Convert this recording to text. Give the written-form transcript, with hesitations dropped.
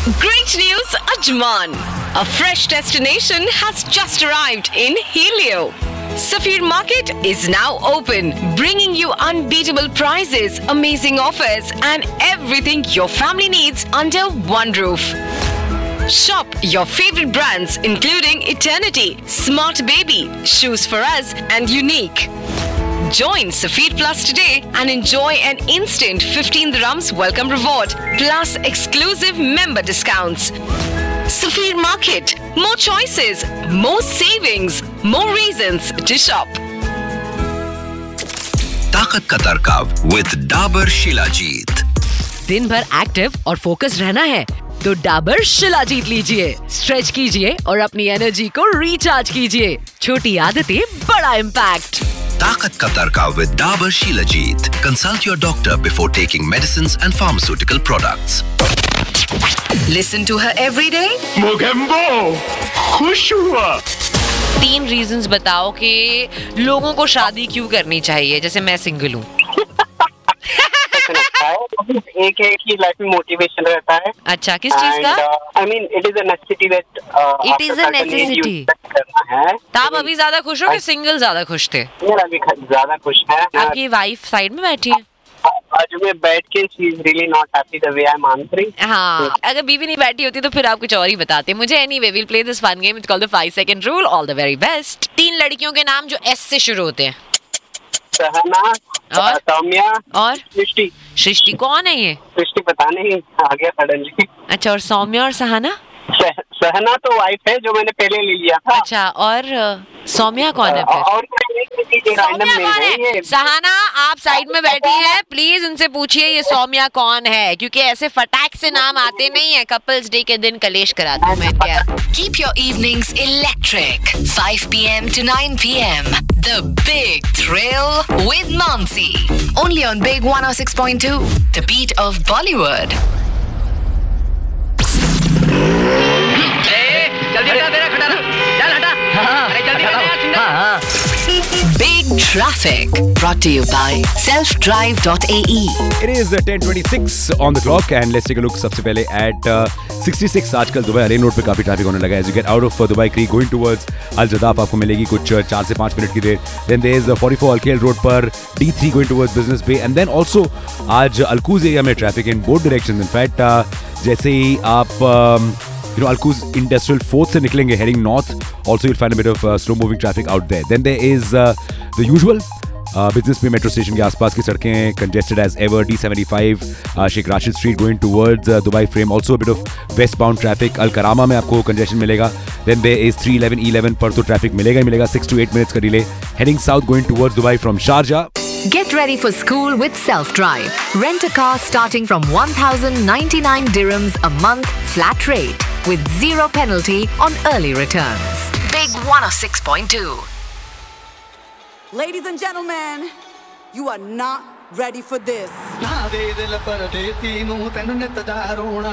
Great news, Ajman! A fresh destination has just arrived in Helio. Safir Market is now open, bringing you unbeatable prices, amazing offers, and everything your family needs under one roof. Shop your favorite brands including Eternity, Smart Baby, Shoes for Us, and Unique. Join Safir Plus today and enjoy an instant 15 dirhams welcome reward plus exclusive member discounts. Safir Market, more choices, more savings, more reasons to shop. ताकत का तड़काव with Dabur Shilajit. दिन भर active और focus रहना है तो डाबर शिलाजीत लीजिए, stretch कीजिए और अपनी एनर्जी को रिचार्ज कीजिए। छोटी आदतें, बड़ा इम्पैक्ट। ताकत का तड़काव with Dabur Shilajit. Consult your doctor before taking medicines and pharmaceutical products. Listen to her every day. Mogambo खुश हुआ। 3 रीजंस बताओ कि लोगों को शादी क्यों करनी चाहिए, जैसे मैं सिंगल हूँ। एक है कि लाइफ में मोटिवेशन रहता है। अच्छा, किस चीज का? I mean it is a necessity that It is a necessity. करना है। तो आप अभी ज्यादा खुश हो कि सिंगल ज्यादा खुश थे? मेरा अभी ज्यादा खुश है। आपकी वाइफ साइड में बैठी है? आज मैं बैठ के she is really not happy the way I am answering. हाँ, अगर बीवी नहीं बैठी होती तो फिर आप कुछ और ही बताते मुझे। Anyway, we'll play this fun game, it's called the 5 second rule. All the very best. 3 लड़कियों के नाम जो एस से शुरू होते हैं। सहना और? सौम्या और सृष्टि। सृष्टि कौन है ये? सृष्टि पता नहीं, आ गया सडनली। अच्छा, और सौम्या और सहाना? सहना तो वाइफ है जो मैंने पहले ले लिया था। अच्छा, और सौम्या कौन है फिर? और रैंडम सौम्या कौन नहीं है? है। सहाना, आप साइड में बैठी हैं, प्लीज उनसे पूछिए ये सौम्या कौन है, क्योंकि ऐसे फटाक से नाम आते नहीं है। कपल्स डे के दिन कलेश कराती हूँ मैं क्या। Keep your evenings electric. 5 p.m. to 9 p.m. The Big Thrill with Nancy. Only on Big 106.2. The beat of Bollywood. Big Traffic. Brought to you by selfdrive.ae. It is 10:26 on the clock and let's take a look सबसे पहले at 66 आजकल Dubai अरेन road पे काफी traffic होने लगा है। As you get out of Dubai Creek going towards Al Jadaf आपको मिलेगी कुछ 4 से 5 मिनट की देर। Then there is 44 Alkhail road पर D3 going towards Business Bay and then also आज अलकूज एरिया में traffic in both directions. In fact जैसे ही आप Alkuz Industrial 4th से निकलेंगे heading north, also you'll find a bit of slow moving traffic out there. Then there is the usual Business Bay metro station के आसपास की सड़कें congested as ever. D75 Sheikh Rashid Street going towards Dubai Frame, also a bit of westbound traffic. Al Karama में आपको congestion मिलेगा. Then there is 311 E11 पर तो traffic मिलेगा ही मिलेगा, 6 to 8 minutes का delay. Heading south going towards Dubai from Sharjah. Get ready for school with Self-Drive. Rent a car starting from 1,099 dirhams a month flat rate with 0 penalty on early returns. Big 106.2. Ladies and gentlemen, you are not ready for this.